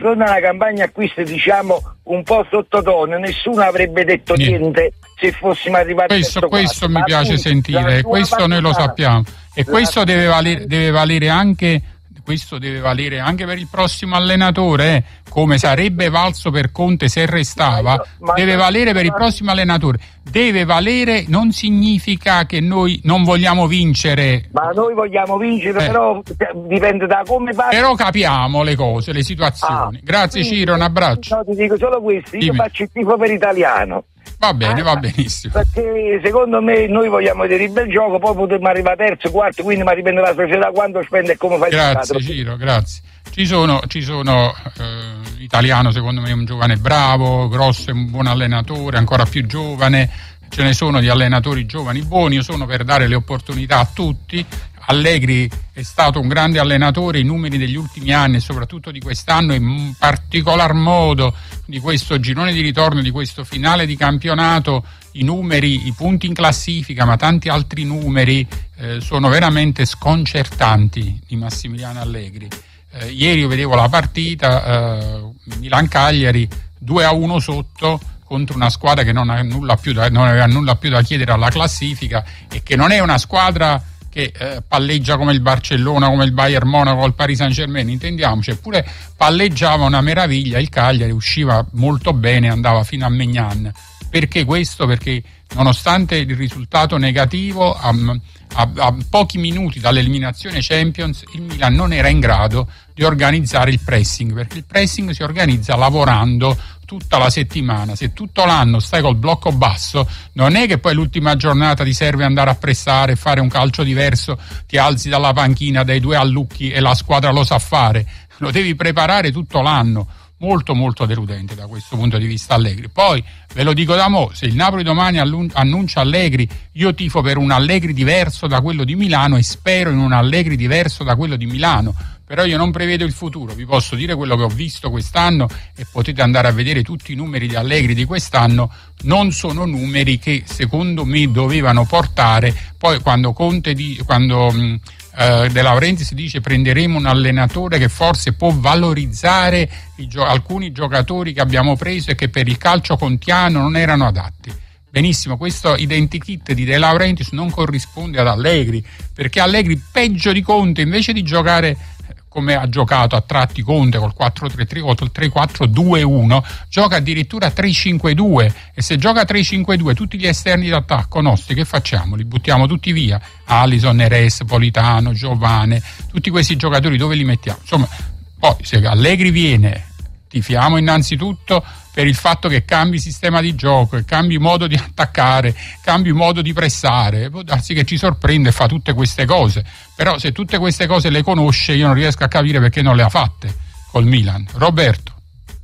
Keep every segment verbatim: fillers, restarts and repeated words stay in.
torna alla campagna acquisti, diciamo, un po' sottotono, nessuno avrebbe detto niente, niente se fossimo arrivati questo, a questo mi ma piace sentire, questo noi lo sappiamo, e questo deve valere, deve valere anche questo deve valere anche per il prossimo allenatore, eh? Come sarebbe valso per Conte se restava, ma io, ma deve valere per il prossimo allenatore. Deve valere, non significa che noi non vogliamo vincere. Ma noi vogliamo vincere, eh. però dipende da come va. Però capiamo le cose, le situazioni. Ah, Grazie sì, Ciro, un abbraccio. No, ti dico solo questo, io Dimmi. faccio il tifo per Italiano. Va bene, ah, va benissimo. Perché secondo me noi vogliamo vedere il bel gioco, poi potremmo arrivare terzo, quarto, quindi ma dipende dalla società quanto spende e come fa il Grazie stato. Ciro, grazie. Ci sono, ci sono eh, Italiano secondo me è un giovane bravo, Grosso è un buon allenatore, ancora più giovane, ce ne sono di allenatori giovani buoni, io sono per dare le opportunità a tutti. Allegri è stato un grande allenatore, i numeri degli ultimi anni e soprattutto di quest'anno, in particolar modo di questo girone di ritorno, di questo finale di campionato, i numeri, i punti in classifica, ma tanti altri numeri eh, sono veramente sconcertanti di Massimiliano Allegri. Eh, ieri io vedevo la partita, eh, Milan-Cagliari due a uno sotto contro una squadra che non, ha nulla più da, non aveva nulla più da chiedere alla classifica e che non è una squadra che eh, palleggia come il Barcellona, come il Bayern Monaco o il Paris Saint-Germain, intendiamoci, eppure palleggiava una meraviglia, il Cagliari usciva molto bene, andava fino a Maignan. Perché questo? Perché nonostante il risultato negativo, a, a, a pochi minuti dall'eliminazione Champions, il Milan non era in grado di organizzare il pressing, perché il pressing si organizza lavorando tutta la settimana. Se tutto l'anno stai col blocco basso, non è che poi l'ultima giornata ti serve andare a pressare, fare un calcio diverso, ti alzi dalla panchina dai due allucchi e la squadra lo sa fare, lo devi preparare tutto l'anno. Molto molto deludente da questo punto di vista Allegri. Poi ve lo dico da mo', se il Napoli domani annuncia Allegri, io tifo per un Allegri diverso da quello di Milano e spero in un Allegri diverso da quello di Milano, però io non prevedo il futuro, vi posso dire quello che ho visto quest'anno e potete andare a vedere tutti i numeri di Allegri di quest'anno, non sono numeri che secondo me dovevano portare, poi quando Conte di quando mh, Uh, De Laurentiis dice prenderemo un allenatore che forse può valorizzare i gio- alcuni giocatori che abbiamo preso e che per il calcio contiano non erano adatti. Benissimo, questo identikit di De Laurentiis non corrisponde ad Allegri, perché Allegri, peggio di Conte, invece di giocare come ha giocato a tratti Conte col quattro tre tre o il tre quattro due uno, gioca addirittura tre cinque due, e se gioca tre cinque due tutti gli esterni d'attacco nostri che facciamo? Li buttiamo tutti via, Alisson, Neres, Politano, Giovane, tutti questi giocatori dove li mettiamo? Insomma, poi se Allegri viene, tifiamo innanzitutto per il fatto che cambi sistema di gioco, che cambi modo di attaccare, cambi modo di pressare, può darsi che ci sorprende e fa tutte queste cose, però se tutte queste cose le conosce io non riesco a capire perché non le ha fatte col Milan. Roberto.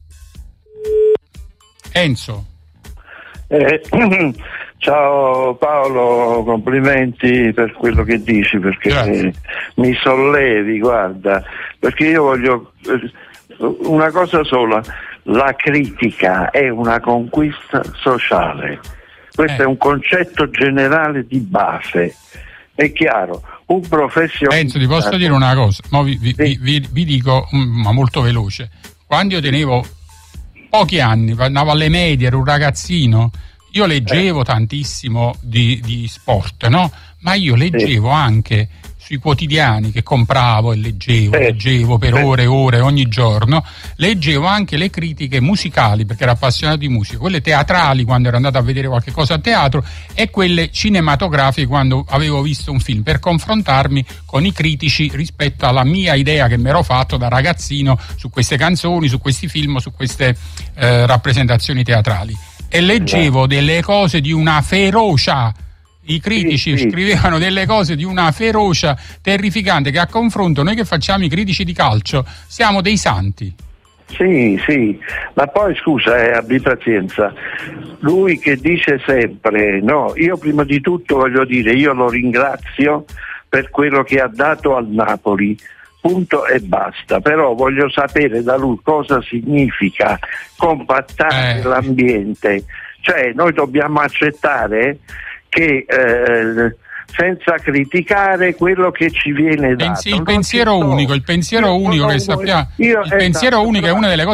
Enzo. Eh, ciao Paolo, complimenti per quello che dici, perché eh, mi sollevi, guarda, perché io voglio eh, una cosa sola: la critica è una conquista sociale. Questo eh. è un concetto generale di base. È chiaro, un professionista... Enzo, ti posso dire una cosa? Mo vi, vi, sì. vi, vi dico, ma molto veloce. Quando io tenevo pochi anni, andavo alle medie, ero un ragazzino, io leggevo eh. tantissimo di, di sport, no? Ma io leggevo sì. anche sui quotidiani che compravo e leggevo, eh. leggevo per eh. ore e ore ogni giorno, leggevo anche le critiche musicali perché ero appassionato di musica, quelle teatrali quando ero andato a vedere qualche cosa a teatro e quelle cinematografiche quando avevo visto un film, per confrontarmi con i critici rispetto alla mia idea che mi ero fatto da ragazzino su queste canzoni, su questi film, su queste eh, rappresentazioni teatrali, e leggevo delle cose di una ferocia. I critici sì, sì. scrivevano delle cose di una ferocia terrificante, che a confronto noi che facciamo i critici di calcio siamo dei santi. Sì, sì, ma poi scusa, eh, abbi pazienza, lui che dice sempre, no, io prima di tutto voglio dire, io lo ringrazio per quello che ha dato al Napoli, punto e basta, però voglio sapere da lui cosa significa compattare eh. l'ambiente, cioè noi dobbiamo accettare che eh, senza criticare quello che ci viene dato. Il pensiero unico, il pensiero unico che sappiamo, il pensiero unico è una delle cose